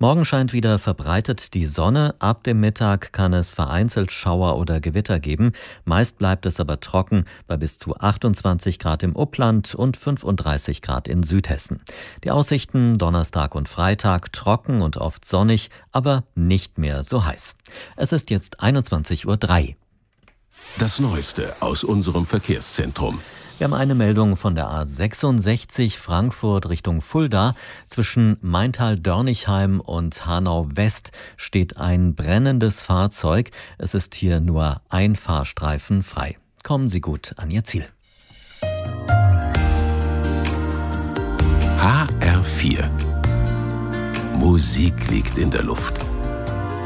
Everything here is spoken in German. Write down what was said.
Morgen scheint wieder verbreitet die Sonne. Ab dem Mittag kann es vereinzelt Schauer oder Gewitter geben. Meist bleibt es aber trocken bei bis zu 28 Grad im Upland und 35 Grad in Südhessen. Die Aussichten Donnerstag und Freitag trocken und oft sonnig, aber nicht mehr so heiß. Es ist jetzt 21:03 Uhr. Das Neueste aus unserem Verkehrszentrum. Wir haben eine Meldung von der A66 Frankfurt Richtung Fulda. Zwischen Maintal-Dörnigheim und Hanau-West steht ein brennendes Fahrzeug. Es ist hier nur ein Fahrstreifen frei. Kommen Sie gut an Ihr Ziel. HR4. Musik liegt in der Luft.